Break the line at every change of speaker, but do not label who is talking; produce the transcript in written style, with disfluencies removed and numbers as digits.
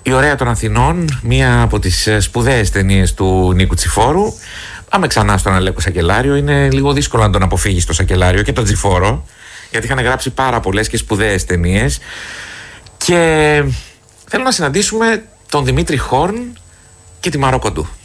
Η Ωραία των Αθηνών, μία από τις σπουδαίες ταινίες του Νίκου Τσιφόρου. Πάμε ξανά στον Αλέκο Σακελάριο. Είναι λίγο δύσκολο να τον αποφύγει στο Σακελάριο και τον Τσιφόρο, γιατί είχαν γράψει πάρα πολλές και σπουδαίες ταινίες. Και θέλω να συναντήσουμε τον Δημήτρη Χόρν και τη Μαρό Κοντού.